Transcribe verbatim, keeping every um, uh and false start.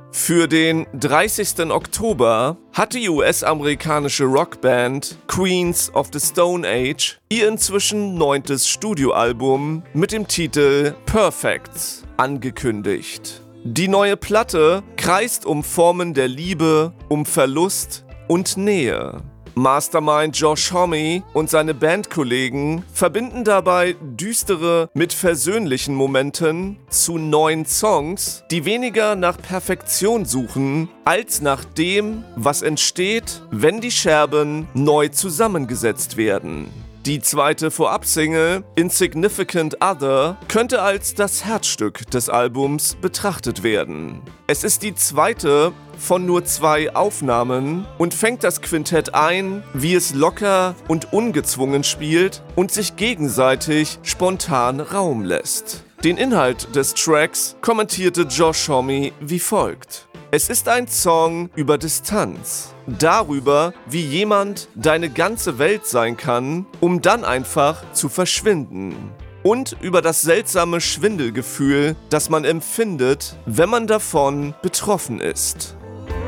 Für den dreißigsten Oktober hat die U S-amerikanische Rockband Queens of the Stone Age ihr inzwischen neuntes Studioalbum mit dem Titel Perfect angekündigt. Die neue Platte kreist um Formen der Liebe, um Verlust und Nähe. Mastermind Josh Homme und seine Bandkollegen verbinden dabei düstere mit versöhnlichen Momenten zu neuen Songs, die weniger nach Perfektion suchen, als nach dem, was entsteht, wenn die Scherben neu zusammengesetzt werden. Die zweite Vorabsingle, Insignificant Other, könnte als das Herzstück des Albums betrachtet werden. Es ist die zweite von nur zwei Aufnahmen und fängt das Quintett ein, wie es locker und ungezwungen spielt und sich gegenseitig spontan Raum lässt. Den Inhalt des Tracks kommentierte Josh Homme wie folgt: Es ist ein Song über Distanz, darüber, wie jemand deine ganze Welt sein kann, um dann einfach zu verschwinden. Und über das seltsame Schwindelgefühl, das man empfindet, wenn man davon betroffen ist.